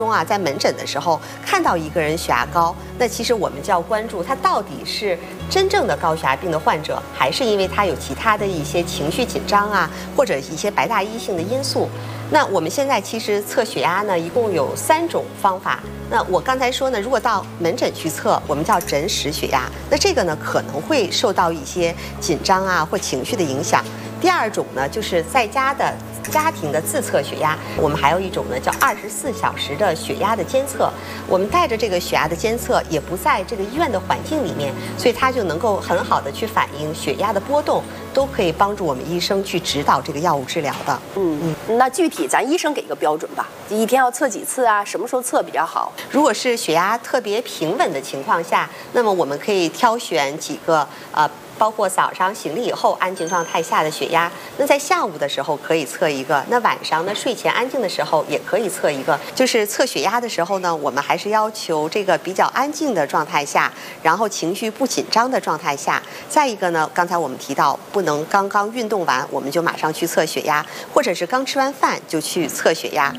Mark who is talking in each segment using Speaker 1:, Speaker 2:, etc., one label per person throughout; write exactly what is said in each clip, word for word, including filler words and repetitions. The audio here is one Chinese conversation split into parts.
Speaker 1: 中啊，在门诊的时候看到一个人血压高，那其实我们就要关注他到底是真正的高血压病的患者，还是因为他有其他的一些情绪紧张啊，或者一些白大衣性的因素。那我们现在其实测血压呢，一共有三种方法。那我刚才说呢，如果到门诊去测，我们叫诊室血压，那这个呢可能会受到一些紧张啊或情绪的影响。第二种呢，就是在家的家庭的自测血压，我们还有一种呢叫二十四小时的血压的监测。我们带着这个血压的监测，也不在这个医院的环境里面，所以它就能够很好的去反映血压的波动，都可以帮助我们医生去指导这个药物治疗的。
Speaker 2: 嗯嗯，那具体咱医生给个标准吧，一天要测几次啊？什么时候测比较好？
Speaker 1: 如果是血压特别平稳的情况下，那么我们可以挑选几个呃。包括早上醒了以后安静状态下的血压，那在下午的时候可以测一个，那晚上呢睡前安静的时候也可以测一个。就是测血压的时候呢，我们还是要求这个比较安静的状态下，然后情绪不紧张的状态下。再一个呢，刚才我们提到不能刚刚运动完我们就马上去测血压，或者是刚吃完饭就去测血压。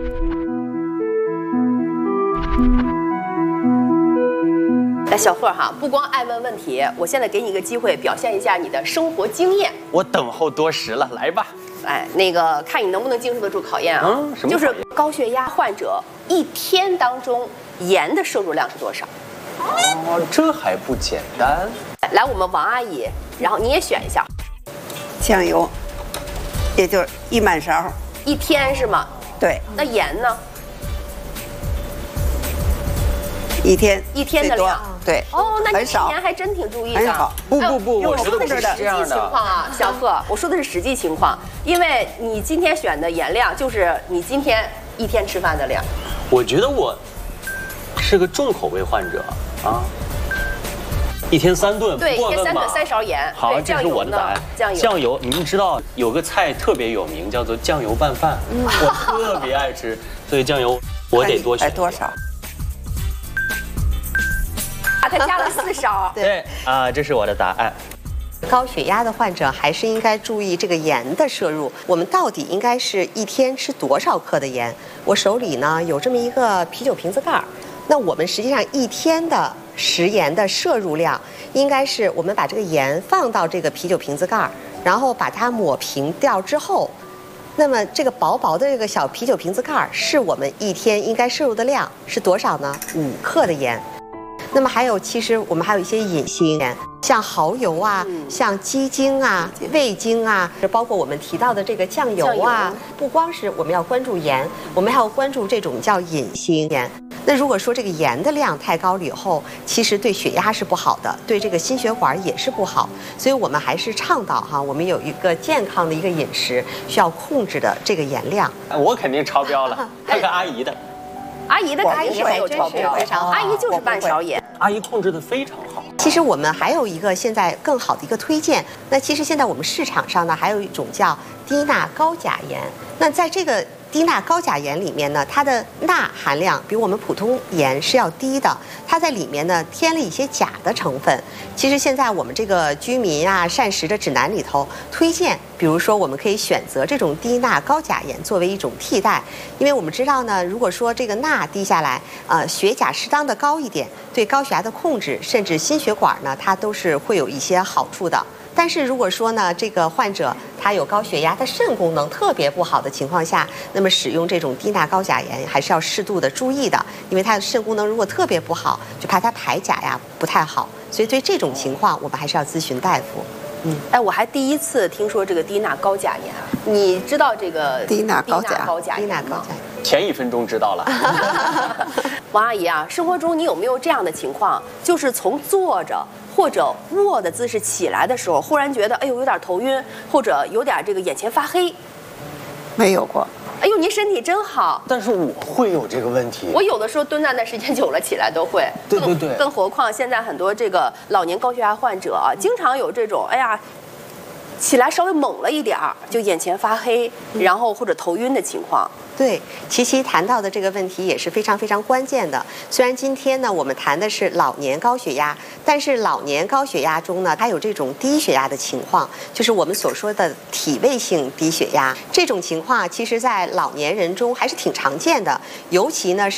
Speaker 2: 来，小贺哈，不光爱问问题，我现在给你一个机会，表现一下你的生活经验。
Speaker 3: 我等候多时了，来吧。
Speaker 2: 哎，那个看你能不能经受得住考验啊？
Speaker 3: 嗯，什么考验？
Speaker 2: 就是高血压患者一天当中盐的摄入量是多少？
Speaker 3: 哦，这还不简单。
Speaker 2: 来，我们王阿姨，然后你也选一下。
Speaker 4: 酱油，也就是一满勺。
Speaker 2: 一天是吗？
Speaker 4: 对。
Speaker 2: 那盐呢？
Speaker 4: 一天
Speaker 2: 一天的量，
Speaker 4: 对。
Speaker 2: 哦，那你
Speaker 4: 很少，
Speaker 2: 盐还真挺注意的。
Speaker 4: 很少。
Speaker 3: 不不不，我
Speaker 2: 说的是实际情况啊，小贺，我说的是实际情况，因为你今天选的盐量就是你今天一天吃饭的量。
Speaker 3: 我觉得我是个重口味患者啊，一天三顿，
Speaker 2: 对，一天三顿三勺盐。
Speaker 3: 好，这是我的答案。
Speaker 2: 酱油，
Speaker 3: 酱油，你们知道有个菜特别有名，叫做酱油拌饭，我特别爱吃，所以酱油我得多选。
Speaker 4: 多少？
Speaker 2: 他加了四勺。
Speaker 3: 对啊，这是我的答案。
Speaker 1: 高血压的患者还是应该注意这个盐的摄入。我们到底应该是一天吃多少克的盐？我手里呢有这么一个啤酒瓶子盖儿。那我们实际上一天的食盐的摄入量，应该是我们把这个盐放到这个啤酒瓶子盖儿，然后把它抹平掉之后，那么这个薄薄的这个小啤酒瓶子盖儿是我们一天应该摄入的量是多少呢？五克的盐。那么还有，其实我们还有一些隐形盐，像蚝油啊，嗯、像鸡精啊、味精啊，包括我们提到的这个酱油啊。不光是我们要关注盐，我们还要关注这种叫隐形盐。那如果说这个盐的量太高了以后，其实对血压是不好的，对这个心血管也是不好。所以我们还是倡导哈，我们有一个健康的一个饮食，需要控制的这个盐量。
Speaker 3: 我肯定超标了，看看阿姨的。
Speaker 2: 阿姨的阿姨没有超标，非常好。阿姨就是半勺盐，
Speaker 3: 阿姨控制的非常好。
Speaker 1: 其实我们还有一个现在更好的一个推荐，那其实现在我们市场上呢还有一种叫低钠高钾盐。那在这个低钠高钾盐里面呢，它的钠含量比我们普通盐是要低的，它在里面呢添了一些钾的成分。其实现在我们这个居民啊膳食的指南里头推荐，比如说我们可以选择这种低钠高钾盐作为一种替代，因为我们知道呢，如果说这个钠低下来，呃，血钾适当的高一点，对高血压的控制，甚至心血管呢，它都是会有一些好处的。但是如果说呢，这个患者他有高血压，他肾功能特别不好的情况下，那么使用这种低钠高钾盐还是要适度的注意的，因为他的肾功能如果特别不好，就怕他排钾呀不太好，所以对这种情况我们还是要咨询大夫。
Speaker 2: 嗯，哎，我还第一次听说这个低钠高钾盐，你知道这个
Speaker 4: 低钠高钾
Speaker 2: 高钾
Speaker 1: 低钠高钾？
Speaker 3: 前一分钟知道了。
Speaker 2: 王阿姨啊，生活中你有没有这样的情况，就是从坐着或者卧的姿势起来的时候，忽然觉得哎呦有点头晕，或者有点这个眼前发黑？
Speaker 4: 没有过。
Speaker 2: 哎呦，您身体真好。
Speaker 3: 但是我会有这个问题。
Speaker 2: 我有的时候蹲在那时间久了，起来都会。
Speaker 3: 对对对。
Speaker 2: 更何况现在很多这个老年高血压患者啊，经常有这种哎呀，起来稍微猛了一点儿，就眼前发黑，然后或者头晕的情况。
Speaker 1: 对，琪琪谈到的这个问题也是非常非常关键的。虽然今天呢我们谈的是老年高血压，但是老年高血压中呢，它有这种低血压的情况，就是我们所说的体位性低血压。这种情况其实在老年人中还是挺常见的，尤其呢是